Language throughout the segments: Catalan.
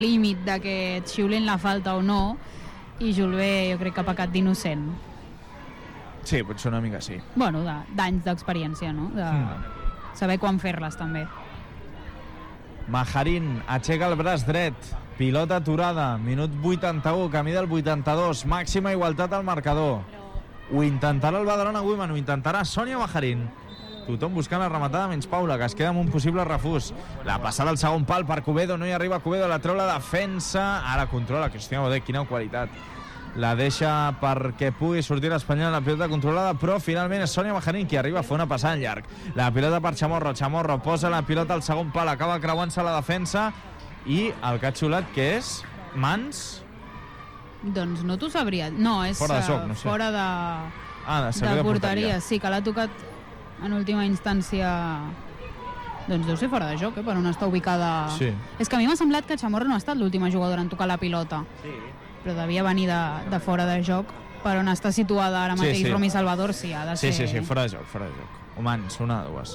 límit de que et xiulin la falta o no, i Julve jo crec que ha pecat d'innocent. Sí, potser una mica sí. Bueno, d'anys d'experiència, no? De saber quan fer-les, també. Majarín aixeca el braç dret, pilota aturada, minut 81, camí del 82, màxima igualtat al marcador. Ho intentarà el Badalona Women, ho intentarà Sònia Majarín. Tothom buscant la rematada menys Paula, que es queda amb un possible refús. La passada al segon pal per Cubedo, no hi arriba Cubedo, la treu la defensa, ara controla Cristina Bodet, quina qualitat. La deixa perquè pugui sortir l'Espanyol, la pilota controlada, però finalment és Sònia Majarín qui arriba a fer una passada en llarg. La pilota per Chamorro, Chamorro posa la pilota al segon pal, acaba creuant-se la defensa, i el que ha xulat, que és? Mans? Doncs no t'ho sabria. No, és fora de joc, no sé. Fora de porteria. Sí, que l'ha tocat en última instància. Doncs deu ser fora de joc, per on està ubicada. Sí. És que a mi m'ha semblat que Chamorro no ha estat l'última jugadora en tocar la pilota. Sí. Però devia venir de fora de joc. Per on està situada ara mateix Romy Salvador, sí, ha de ser... Sí, fora de joc. Humans, una de dues.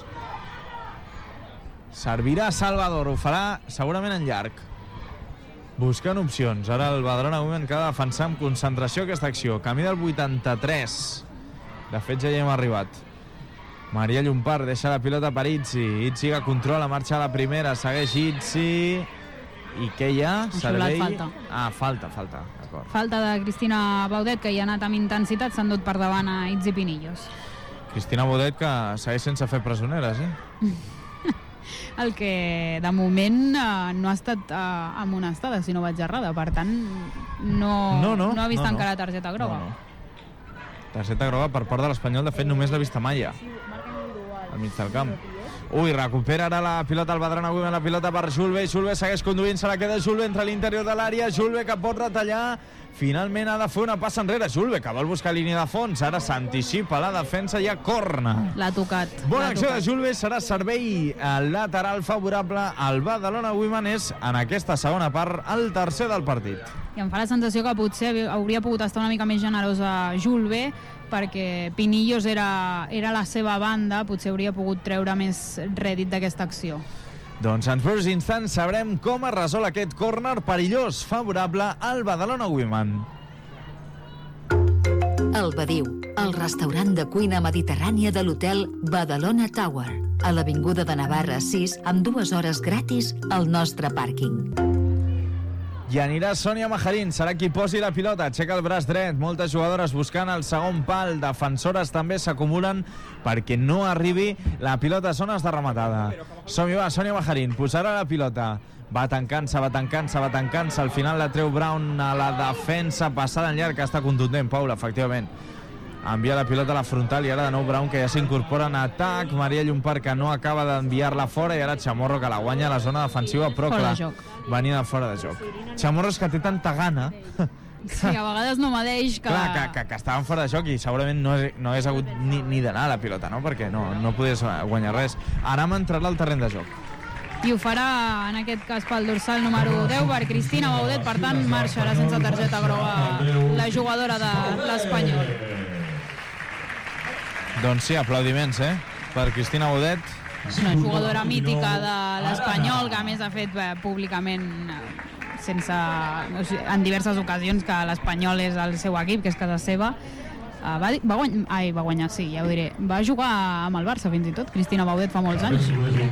Servirà Salvador, ho farà segurament en llarg. Buscant opcions. Ara el Badalona Women que ha de defensar amb concentració aquesta acció. Camí del 83. De fet, ja hi hem arribat. Maria Llompart deixa la pilota per Itzi. Itzi que controla, marxa a la primera, segueix Itzi. I què hi ha? Servei... Falta. Falta, d'acord. Falta de Cristina Baudet, que hi ha anat amb intensitat, s'ha endut per davant a Itzi Pinillos. Cristina Baudet que segueix sense fer presoneres, El que de moment no ha estat amonestada, si no vaig errada, per tant no ha vist encara targeta groga. Targeta groga per part de l'Espanyol, de fet només l'ha vist a Maia al mig del camp. Recupera ara la pilota al Badalona Women, la pilota per Julve segueix conduint, se la queda Julve entre l'interior de l'àrea, Julve que pot retallar, finalment ha de fer una passa enrere, Julve que vol buscar línia de fons, ara s'anticipa la defensa, ja corna. L'ha tocat. Bona acció de Julve, serà servei lateral favorable al Badalona Women, és en aquesta segona part el tercer del partit. I em fa la sensació que potser hauria pogut estar una mica més generosa Julve, perquè Pinillos era la seva banda, potser hauria pogut treure més rèdit d'aquesta acció. Doncs en breus instants sabrem com es resol aquest córner perillós favorable al Badalona Women. El Badiu, el restaurant de cuina mediterrània de l'hotel Badalona Tower, a l'avinguda de Navarra 6, amb 2 hores gratis al nostre pàrquing. I anirà Sònia Majarín, serà qui posi la pilota, aixeca el braç dret, moltes jugadores buscant el segon pal, defensores també s'acumulen perquè no arribi la pilota a zones de rematada. Som-hi, va, Sònia Majarín posarà la pilota, va tancant-se, al final la treu Brown a la defensa, passada en llarg, que està contundent, Paula, efectivament. Envia la pilota a la frontal i ara de nou Brown, que ja s'incorpora en atac, Maria Llompart que no acaba d'enviar-la fora, i ara Chamorro que la guanya a la zona defensiva, però clar, venia de fora de joc. Chamorro és que té tanta gana sí, a vegades no medeix que... Clar, que estaven fora de joc i segurament no hagués hagut ni d'anar a la pilota, no? Perquè no podies guanyar res. Ara m'ha entrat al terreny de joc. I ho farà, en aquest cas, pel dorsal número 10 per Cristina Baudet, per tant, marxarà sense targeta groga la jugadora de l'Espanyol. Doncs sí, aplaudiments, per Cristina Baudet. Una jugadora mítica de l'Espanyol, que a més ha fet públicament en diverses ocasions que l'Espanyol és el seu equip, que és casa seva. Va guanyar, sí, ja ho diré. Va jugar amb el Barça, fins i tot, Cristina Baudet, fa molts anys.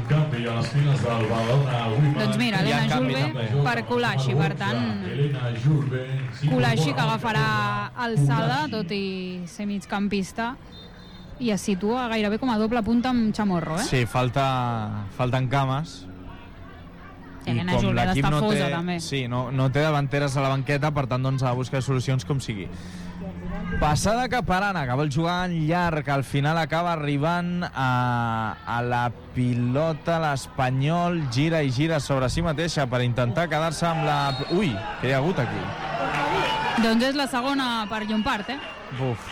Doncs mira, Elena Julve per Colaixi, per tant, Colaixi que agafarà alçada, tot i ser migcampista, i es situa gairebé com a doble punta amb Chamorro, Sí, falten cames. I Elena Julve d'estar fosa, també. Sí, no té davanteres a la banqueta, per tant, doncs, ha de buscar solucions com sigui. Passada cap a Arana, que vol jugar en llarg, al final acaba arribant a la pilota, l'Espanyol gira i gira sobre si mateixa per intentar quedar-se amb la... Ui, què hi ha hagut aquí? Doncs és la segona per Llompart, Buf.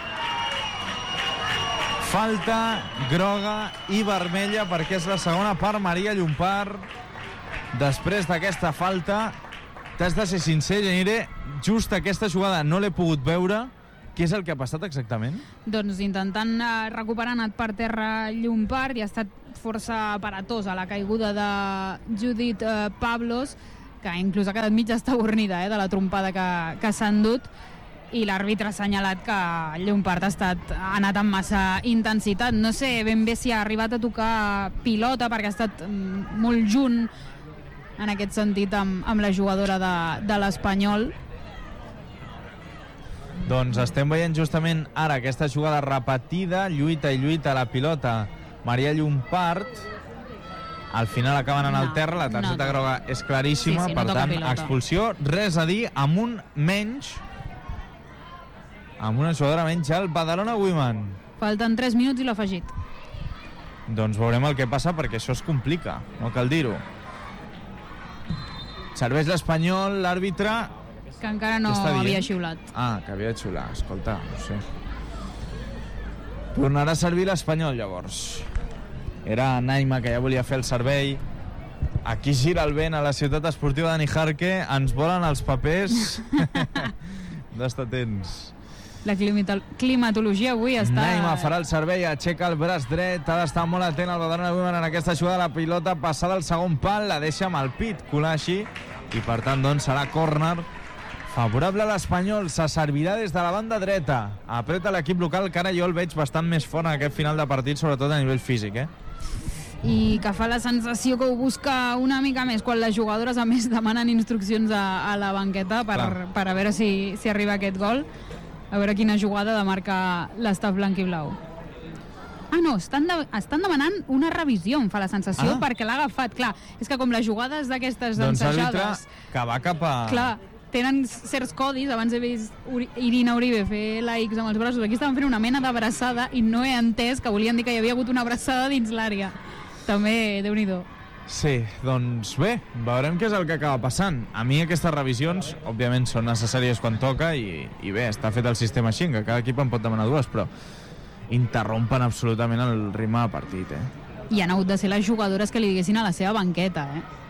Falta groga i vermella perquè és la segona per Maria Llompart. Després d'aquesta falta, t'has de ser sincer, Genire, just aquesta jugada no l'he pogut veure. Què és el que ha passat exactament? Doncs intentant recuperar, anat per terra Llompart i ha estat força aparatosa la caiguda de Judit Pablos, que inclús ha quedat mitja estabornida de la trompada que s'han dut, i l'àrbitre ha assenyalat que el Llompart ha anat amb massa intensitat. No sé ben bé si ha arribat a tocar pilota, perquè ha estat molt junt en aquest sentit amb la jugadora de l'Espanyol. Doncs estem veient justament ara aquesta jugada repetida, lluita la pilota Maria Llompart, al final acaben en el terra, la targeta groga és claríssima, per tant, expulsió, res a dir, amb un menys, amb una jugadora menys al Badalona Women. Falten 3 minuts i l'ha afegit. Doncs veurem el que passa, perquè això es complica, no cal dir-ho. Serveix l'Espanyol, l'àrbitre... Que encara no havia xiulat. Ah, que havia de xiular, escolta, no sé. Tornarà a servir l'Espanyol, llavors. Era Naima, que ja volia fer el servei. Aquí gira el vent a la ciutat esportiva de Nijarque. Ens volen els papers. D'estar atents. La climatologia avui està... Naima farà el servei, aixeca el braç dret, ha d'estar molt atent al Badalona Women en aquesta jugada. La pilota passada al segon pal, la deixa amb el pit Kulashi, i per tant doncs serà córner favorable a l'Espanyol. Se servirà des de la banda dreta. Apreta l'equip local, que ara jo el veig bastant més fort en aquest final de partit, sobretot a nivell físic, I que fa la sensació que ho busca una mica més quan les jugadores, a més, demanen instruccions a la banqueta per a veure si arriba aquest gol. A veure quina jugada de marcar l'estaf blanc i blau. Ah, no, estan demanant una revisió, em fa la sensació, perquè l'ha agafat. Clar, és que com les jugades d'aquestes ensajades... Doncs l'àrbitre que va cap a... Clar, tenen certs codis. Abans he vist Irina Uribe fer la X amb els braços. Aquí estaven fent una mena d'abraçada i no he entès que volien dir que hi havia hagut una abraçada dins l'àrea. També, Déu-n'hi-do. Sí, doncs bé, veurem què és el que acaba passant. A mi aquestes revisions, òbviament, són necessàries quan toca i bé, està fet el sistema així, que cada equip en pot demanar dues, però interrompen absolutament el ritme de partit, I han hagut de ser les jugadores que li diguessin a la seva banqueta,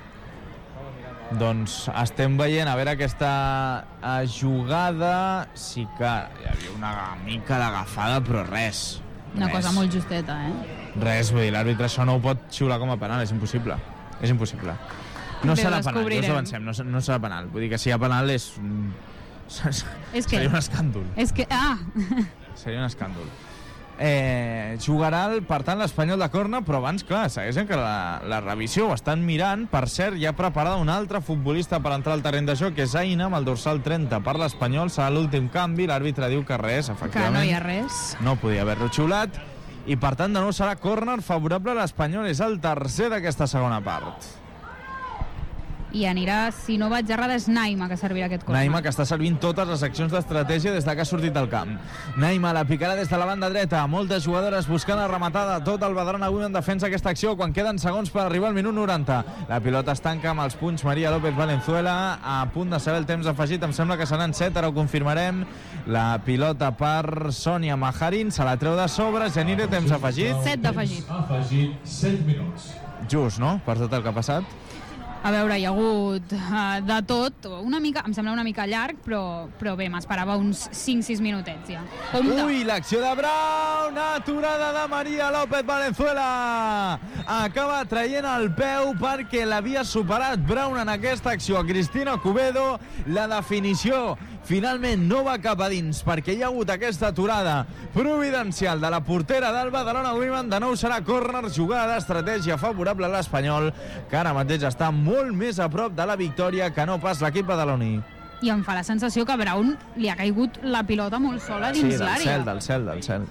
Doncs estem veient, a veure, aquesta jugada, sí que hi havia una mica d'agafada, però res. Una cosa molt justeta, Res, vull dir, l'àrbitre això no ho pot xiular com a penal, és impossible. És impossible. No serà penal, ja us avancem, no serà penal. Vull dir que si hi ha penal seria un escàndol. Seria un escàndol. Jugarà, per tant, l'Espanyol de córner, però abans, clar, segueix encara la revisió, ho estan mirant. Per cert, ja ha preparat un altre futbolista per entrar al terreny de joc, que és Aina, amb el dorsal 30 per l'Espanyol. Serà l'últim canvi, l'àrbitre diu que res, efectivament. Que no hi ha res. No podia haver-lo xiulat, i per tant, de nou serà córner favorable a l'Espanyol. És el tercer d'aquesta segona part. I anirà, si no vaig errada, és Naima que servirà aquest córner. Naima, que està servint totes les accions d'estratègia des que ha sortit del camp. Naima la picarà des de la banda dreta, moltes jugadores buscant la rematada, tot el Badalona Women defensa aquesta acció quan queden segons per arribar al minut 90. La pilota es tanca amb els punys Maria López Valenzuela, a punt de saber el temps afegit, em sembla que seran 7, ara ho confirmarem. La pilota per Sònia Majarín, se la treu de sobre, Genire, temps afegit. 7 d'afegit. Afegit 7 minuts. Just, no?, per tot el que ha passat. A veure, hi ha hagut de tot, em sembla una mica llarg, però bé, m'esperava uns 5-6 minutets ja. Ui, l'acció de Brown, aturada de Maria López Valenzuela. Acaba traient el peu perquè l'havia superat Brown en aquesta acció a Cristina Cubedo. La definició finalment no va cap a dins perquè hi ha hagut aquesta aturada providencial de la portera del Badalona Women. De nou serà córner, jugada d'estratègia favorable a l'Espanyol, que ara mateix està molt més a prop de la victòria que no pas l'equip badaloní. I em fa la sensació que a Brown li ha caigut la pilota molt sola dins l'àrea. Sí, del cel.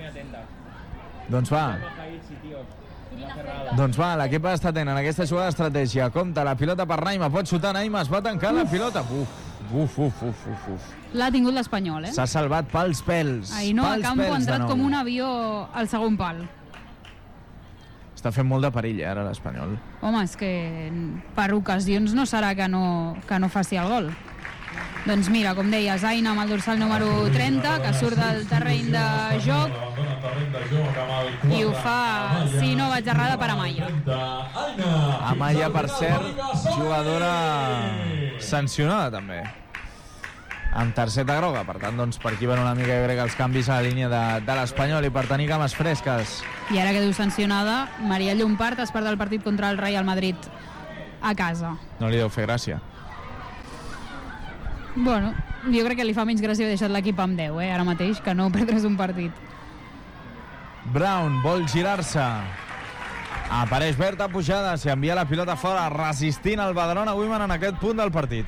Doncs va, l'equip està atent en aquesta jugada d'estratègia. Compte, la pilota per Naima, pot xutar Naima, es va tancar la pilota. Uf. L'ha tingut l'Espanyol, S'ha salvat pels pèls. Ainhoa Campo ha entrat com un avió al segon pal. Està fent molt de perill, ara, l'Espanyol. Home, és que per ocasions no serà que no faci el gol. Doncs mira, com deies, Aina amb el dorsal número 30, que surt del terreny de joc i ho fa, si no vaig errada, per Amaya. Amaya, per cert, jugadora sancionada també, amb targeta groga. Per tant, doncs, per aquí van una mica, jo crec, els canvis a la línia de l'Espanyol i per tenir cames fresques. I ara que diu sancionada, Maria Llompart es perd del partit contra el Real Madrid a casa. No li deu fer gràcia. Bueno, jo crec que li fa menys gràcia haver deixat l'equip amb 10, ara mateix, que no perdre's un partit. Brown vol girar-se. Apareix Berta Pujadas i envia la pilota fora, resistint el Badalona Women en aquest punt del partit.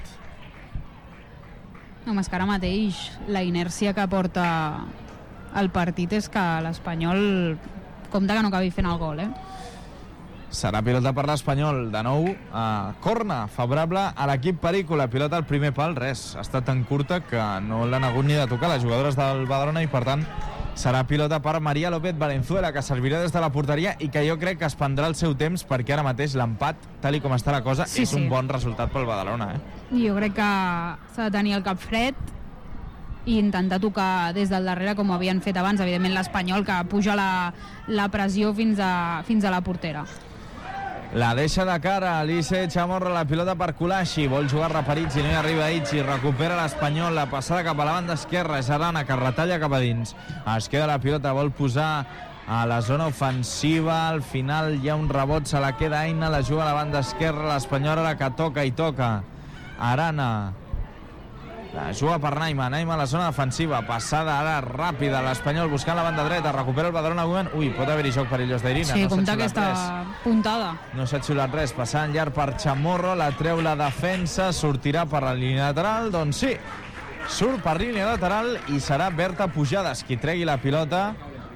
Home, és que ara mateix la inèrcia que porta el partit és que l'Espanyol compta que no acabi fent el gol, Serà pilota per l'Espanyol, de nou corna, favorable a l'equip Perícola. Pilota al primer pal, res, ha estat tan curta que no l'han hagut ni de tocar les jugadores del Badalona i per tant serà pilota per Maria López Valenzuela, que servirà des de la porteria i que jo crec que es prendrà el seu temps perquè ara mateix l'empat, tal i com està la cosa, és un bon resultat pel Badalona. Jo crec que s'ha de tenir el cap fred i intentar tocar des del darrere com ho havien fet abans. Evidentment l'Espanyol, que puja la pressió fins a la portera. La deixa de cara Alice Chamorro, la pilota per Colaixi, vol jugar Reparitzi, no hi arriba Itzi, recupera l'Espanyol, la passada cap a la banda esquerra, és Arana que retalla cap a dins, es queda la pilota, vol posar a la zona ofensiva, al final hi ha un rebot, se la queda Aina, la juga a la banda esquerra, l'Espanyol ara que toca i toca, Arana la juga per Naima a la zona defensiva, passada ara ràpida, l'Espanyol buscant la banda dreta, recupera el Badalona Women, pot haver-hi joc perillós d'Irina. Sí, compta aquesta puntada. No s'ha xiulat res, passant llarg per Chamorro, la treu la defensa, sortirà per la línia lateral, doncs sí, surt per línia lateral i serà Berta Pujadas qui tregui la pilota.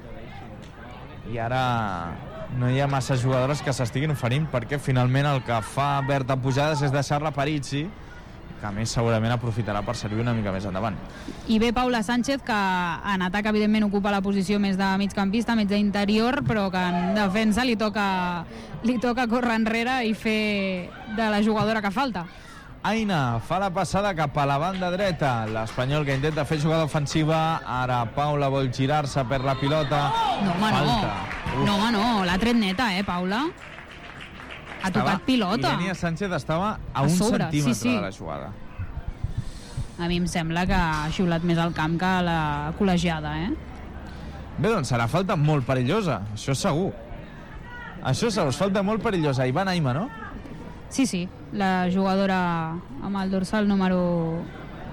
I ara no hi ha massa jugadores que s'estiguin oferint perquè finalment el que fa Berta Pujadas és deixar-la per Itzi, que a més segurament aprofitarà per servir una mica més endavant. I ve Paula Sánchez, que en atac evidentment ocupa la posició més de migcampista, més d'interior, però que en defensa li toca córrer enrere i fer de la jugadora que falta. Aina fa la passada cap a la banda dreta, l'Espanyol que intenta fer jugada ofensiva, ara Paula vol girar-se per la pilota. No, home, falta. No, l'ha tret neta, Paula? Ha tocat pilota. Ilenia Sánchez estava a un centímetre de la jugada. A mi em sembla que ha xiulat més al camp que a la col·legiada, Bé, doncs serà falta molt perillosa, això segur. Això segur, falta molt perillosa. Ivan Aima, no? Sí, la jugadora amb el dorsal número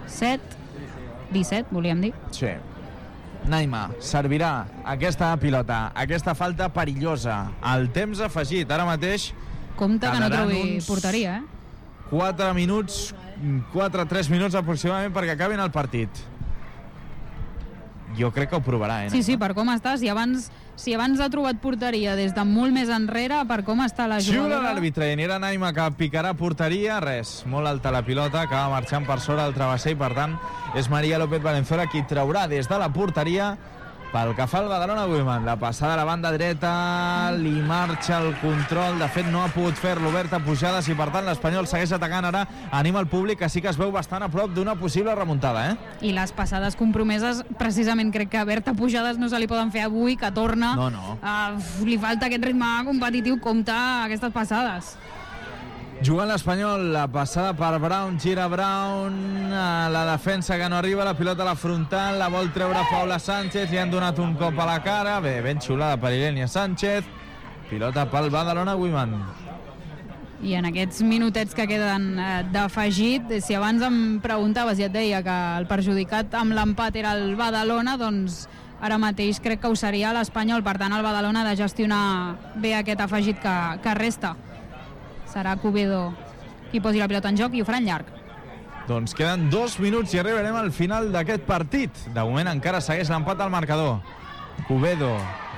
17, volíem dir. Sí. Naima servirà aquesta pilota, aquesta falta perillosa. El temps afegit, ara mateix compte que no trobi porteria, 3 minuts aproximadament perquè acabin el partit. Jo crec que ho provarà, Sí, per com està. Si abans ha trobat porteria des de molt més enrere, per com està la jugadora... Xiula l'àrbitre i anirà Naima que picarà porteria. Res, molt alta la pilota, acaba marxant per sobre del travesser i per tant és Maria López Valenzuela qui traurà des de la porteria. Pel que fa al Badalona Women, la passada a la banda dreta, li marxa el control, de fet no ha pogut fer-lo Berta Pujadas i per tant l'Espanyol segueix atacant ara, anima el públic, que sí que es veu bastant a prop d'una possible remuntada, I les passades compromeses, precisament crec que a Berta Pujadas no se li poden fer avui, que torna. No. Li falta aquest ritme competitiu, compta aquestes passades. Jugant l'Espanyol, la passada per Brown, gira Brown, la defensa que no arriba, la pilota a la frontal, la vol treure Paula Sánchez, li han donat un cop a la cara, bé, ben xulada per Ilenia Sánchez, pilota pel Badalona Women. I en aquests minutets que queden d'afegit, si abans em preguntaves i et deia que el perjudicat amb l'empat era el Badalona, doncs ara mateix crec que ho seria l'Espanyol, per tant el Badalona ha de gestionar bé aquest afegit que resta. Serà Cubedo qui posi la pilota en joc i ho farà en llarg. Doncs queden 2 minuts i arribarem al final d'aquest partit. De moment encara segueix l'empat al marcador. Cubedo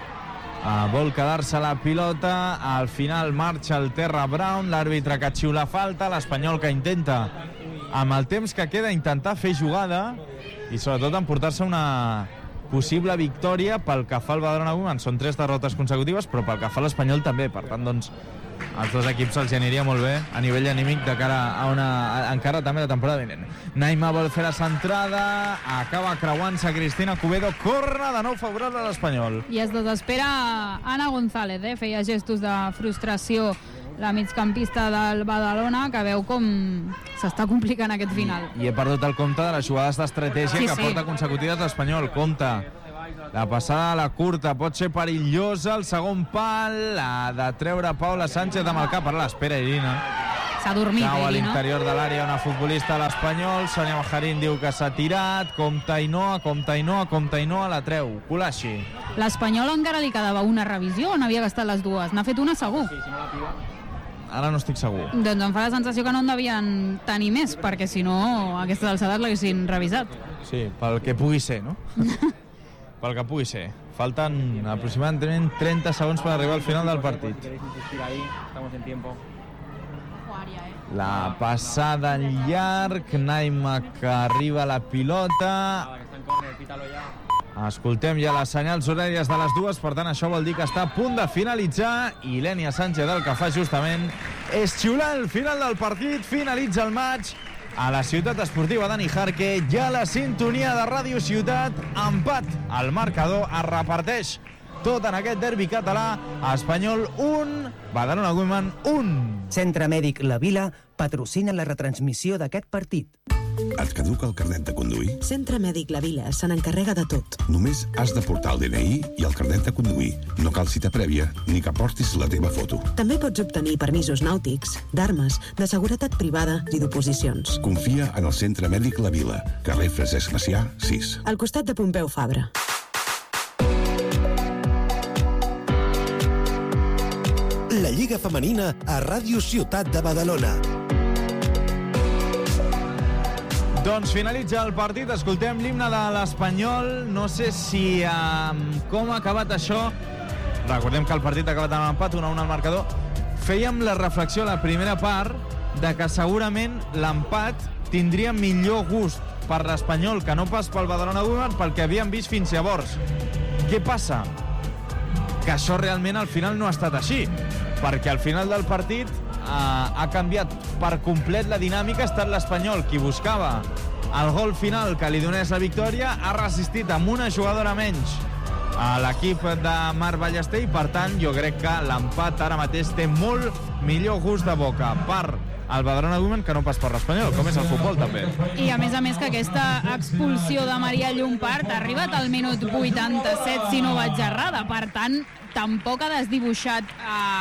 vol quedar-se la pilota, al final marxa al terra Brown, l'àrbitre que xiula falta, l'Espanyol que intenta amb el temps que queda intentar fer jugada i sobretot emportar-se una possible victòria. Pel que fa al Badalona Women són 3 derrotes consecutives, però pel que fa a l'Espanyol també, per tant doncs als dos equips els aniria molt bé a nivell anímic de cara a encara també la temporada vinent. Naima vol fer la centrada, acaba creuant-se Cristina Cubedo, corre de nou favorable a l'Espanyol. I es desespera Ana González, feia gestos de frustració la migcampista del Badalona, que veu com s'està complicant aquest final. I he perdut el compte de les jugades d'estratègia que porta consecutives l'Espanyol. Compte. La passada a la curta pot ser perillosa, el segon pal, la de treure Paula Sánchez amb el cap, ara l'espera Irina. S'ha dormit, Cau a no? l'interior de l'àrea una futbolista de l'Espanyol. Sonia Majarín diu que s'ha tirat. Compte Ainhoa, la treu. Colaixi. L'Espanyol encara li quedava una revisió o n'havia gastat les dues? N'ha fet una segur. Sí, si no la piva. Ara no estic segur. Doncs em fa la sensació que no en devien tenir més, perquè si no, a aquestes alçades l'haguessin revisat. Sí, pel que pugui ser, no? Pel que pugui ser. Falten aproximadament 30 segons per arribar al final del partit. Estamos en tiempo. La passada en llarg, Naima que arriba a la pilota. Que està en córner, pítalo ja. Escoltem ja les senyals horàries de les dues, per tant això vol dir que està a punt de finalitzar i l'Ènia Sánchez el que fa justament és xiular el final del partit, finalitza el maig a la ciutat esportiva Dani Jarque, ja la sintonia de Ràdio Ciutat, empat al marcador, es reparteix tot en aquest derbi català, Espanyol 1, Badalona Women 1. Centre Mèdic La Vila patrocina la retransmissió d'aquest partit. Et caduca el carnet de conduir? Centre Mèdic La Vila se n'encarrega de tot. Només has de portar el DNI i el carnet de conduir. No cal cita prèvia ni que portis la teva foto. També pots obtenir permisos nàutics, d'armes, de seguretat privada i d'oposicions. Confia en el Centre Mèdic La Vila, carrer Francesc Macià, 6. Al costat de Pompeu Fabra. La Lliga Femenina a Ràdio Ciutat de Badalona. Doncs finalitza el partit, escoltem l'himne de l'Espanyol. No sé si com ha acabat això. Recordem que el partit ha acabat amb empat, 1-1 al marcador. Fèiem la reflexió a la primera part de que segurament l'empat tindria millor gust per l'Espanyol que no pas pel Badalona Women, pel que havíem vist fins llavors. Què passa? Que això realment al final no ha estat així, perquè al final del partit ha canviat per complet la dinàmica. Ha estat l'Espanyol qui buscava el gol final que li donés la victòria, ha resistit amb una jugadora menys a l'equip de Marc Ballester i per tant jo crec que l'empat ara mateix té molt millor gust de boca per el Badalona Women que no pas per l'Espanyol, com és el futbol també. I a més que aquesta expulsió de Maria Llompart ha arribat al minut 87, si no vaig errada. Per tant, tampoc ha desdibuixat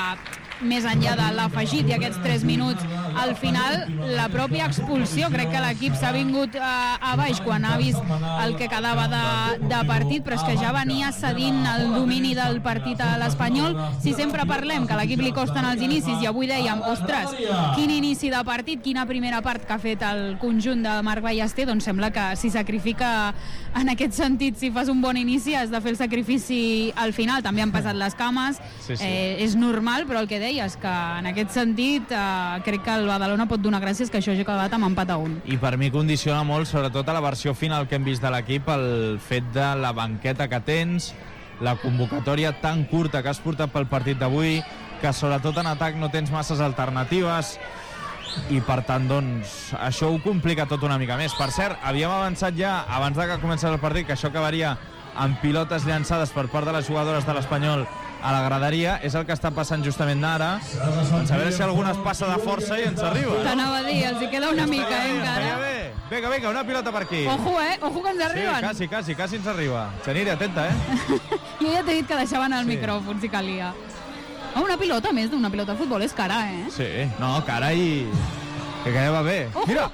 més enllà de l'afegit i aquests 3 minuts al final, la pròpia expulsió. Crec que l'equip s'ha vingut a baix quan ha vist el que quedava de partit, però és que ja venia cedint el domini del partit a l'Espanyol. Si sempre parlem que a l'equip li costen els inicis i avui dèiem, ostres, quin inici de partit, quina primera part que ha fet el conjunt de Marc Ballester, doncs sembla que si sacrifica en aquest sentit, si fas un bon inici has de fer el sacrifici al final. També han passat les cames, sí. És normal, però el que deies, que en aquest sentit crec que el Badalona pot donar gràcies que això hagi acabat amb empat a 1. I per mi condiciona molt, sobretot a la versió final que hem vist de l'equip, el fet de la banqueta que tens, la convocatòria tan curta que has portat pel partit d'avui, que sobretot en atac no tens masses alternatives i per tant doncs això ho complica tot una mica més. Per cert, havíem avançat ja abans de que començés el partit que això acabaria amb pilotes llançades per part de les jugadores de l'Espanyol a la graderia. És el que està passant justament ara. Doncs a veure si algú es passa de força i ens arriba. T'anava a dir, els hi queda una mica, encara. Vinga, una pilota per aquí. Ojo, ojo que ens arriben. Sí, quasi ens arriba. Xaniri, atenta, Jo ja t'he dit que deixaven el micròfon, si calia. Una pilota, més d'una pilota de futbol, és cara, Sí, no, cara i... que quedava bé. Ojo. Mira!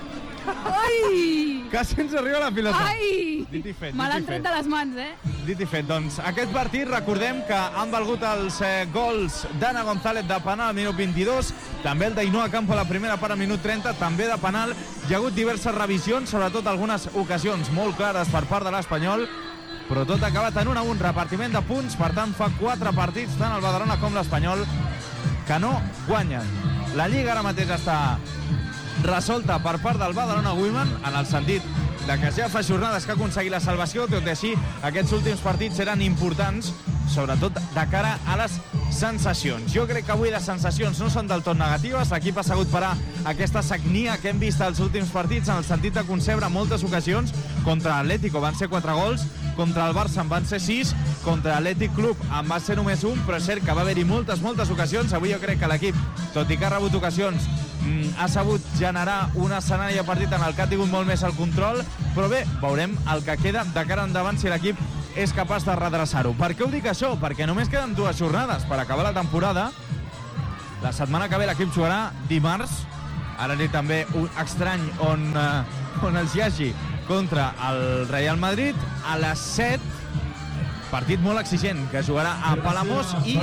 Ai! Quasi ens arriba la pilota. Ai! Dit i fet. Me l'han tret de les mans, Dit i fet. Doncs aquest partit, recordem que han valgut els gols d'Anna González de penal al minut 22, també el d'Ainhoa Campo a la primera part al minut 30, també de penal. Hi ha hagut diverses revisions, sobretot algunes ocasions molt clares per part de l'Espanyol, però tot ha acabat en 1-1, repartiment de punts. Per tant, fa 4 partits, tant el Badalona com l'Espanyol, que no guanyen. La Lliga ara mateix està resolta per part del Badalona Women, en el sentit de que ja fa jornades que ha aconseguit la salvació. Tot i així, aquests últims partits eren importants, sobretot de cara a les sensacions. Jo crec que avui les sensacions no són del tot negatives. L'equip ha sabut parar aquesta sagnia que hem vist als últims partits, en el sentit de concebre moltes ocasions. Contra l'Atlético van ser 4 gols, contra el Barça en van ser 6, contra l'Atlètic Club en va ser només 1, però és cert que va haver-hi moltes ocasions. Avui jo crec que l'equip, tot i que ha rebut ocasions, ha sabut generar un escenari de partit en el que ha tingut molt més el control, però bé, veurem el que queda de cara endavant si l'equip és capaç de redreçar-ho. Per què ho dic això? Perquè només queden 2 jornades per acabar la temporada. La setmana que ve l'equip jugarà dimarts, ara té també un estrany on els hi hagi contra el Real Madrid a les 7, partit molt exigent que jugarà a Palamós, i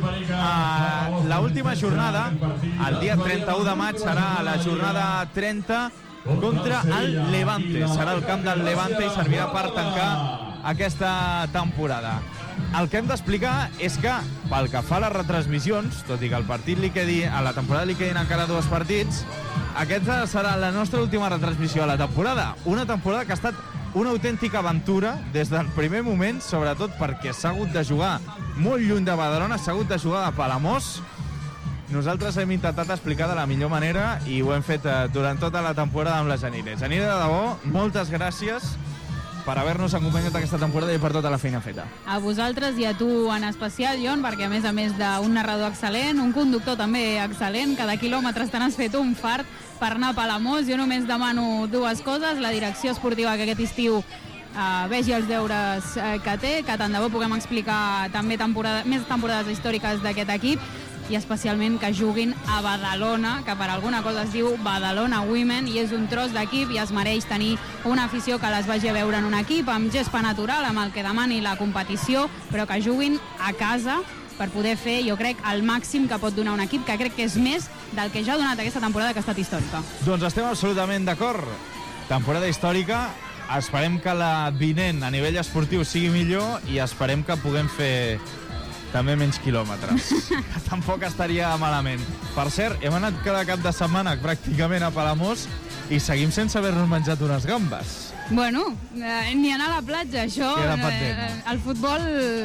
l'última jornada, el dia 31 de maig, serà la jornada 30 contra el Levante. Serà el camp del Levante i servirà per tancar aquesta temporada. El que hem d'explicar és que, pel que fa a les retransmissions, tot i que a la temporada li quedin encara 2 partits, aquesta serà la nostra última retransmissió a la temporada. Una temporada que ha estat una autèntica aventura des del primer moment, sobretot perquè s'ha hagut de jugar molt lluny de Badalona, s'ha hagut de jugar a Palamós. Nosaltres hem intentat explicar de la millor manera i ho hem fet durant tota la temporada amb la Janire. Janire, de debò, moltes gràcies per haver-nos acompanyat aquesta temporada i per tota la feina feta. A vosaltres i a tu en especial, Jon, perquè a més d'un narrador excel·lent, un conductor també excel·lent, cada quilòmetre te n'has fet un fart per anar a Palamós. Jo només demano 2 coses: la direcció esportiva que aquest estiu vegi els deures que té, que tant de bo puguem explicar també més temporades històriques d'aquest equip, i especialment que juguin a Badalona, que per alguna cosa es diu Badalona Women, i és un tros d'equip i es mereix tenir una afició que les vagi a veure en un equip amb gespa natural, amb el que demani la competició, però que juguin a casa per poder fer, jo crec, el màxim que pot donar un equip, que crec que és més del que ja ha donat aquesta temporada, que ha estat històrica. Doncs estem absolutament d'acord. Temporada històrica. Esperem que la vinent a nivell esportiu sigui millor i esperem que puguem fer també menys quilòmetres, que tampoc estaria malament. Per cert, hem anat cada cap de setmana pràcticament a Palamós i seguim sense haver-nos menjat unes gambes. Bueno, ni anar a la platja, això... El futbol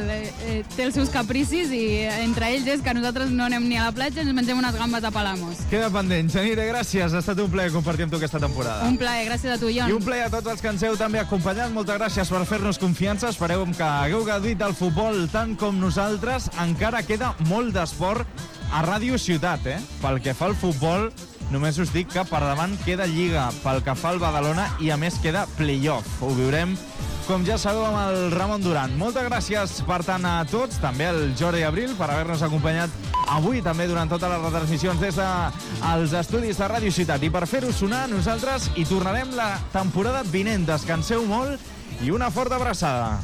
té els seus capricis i entre ells és que nosaltres no anem ni a la platja ni ens mengem unes gambes a Palamós. Queda pendent. Janire, gràcies. Ha estat un plaer compartir amb tu aquesta temporada. Un plaer, gràcies a tu, Jon. I un plaer a tots els que ens heu també acompanyat. Moltes gràcies per fer-nos confiança. Esperem que hagueu gaudit del futbol tant com nosaltres. Encara queda molt d'esport a Ràdio Ciutat, Pel que fa al futbol, només us dic que per davant queda Lliga pel que fa al Badalona i a més queda playoff. Ho viurem, com ja sabeu, amb el Ramon Duran. Moltes gràcies, per tant, a tots, també al Jordi Abril, per haver-nos acompanyat avui també durant totes les retransmissions des dels estudis de Ràdio Ciutat. I per fer-ho sonar, nosaltres hi tornarem la temporada vinent. Descanseu molt i una forta abraçada.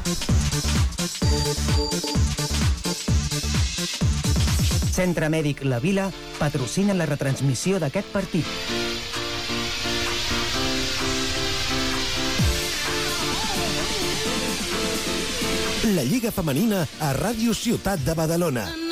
Centre Mèdic La Vila patrocina la retransmissió d'aquest partit. La Lliga Femenina a Ràdio Ciutat de Badalona.